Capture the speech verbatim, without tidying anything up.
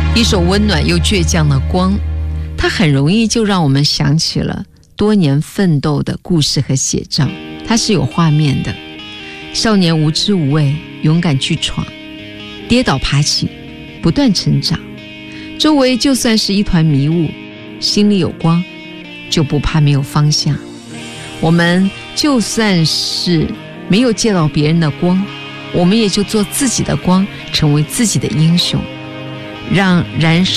一首温暖又倔强的光，它很容易就让我们想起了多年奋斗的故事和写照。它是有画面的，少年无知无畏，勇敢去闯，跌倒爬起，不断成长。周围就算是一团迷雾，心里有光，就不怕没有方向。我们就算是没有借到别人的光，我们也就做自己的光，成为自己的英雄，让燃烧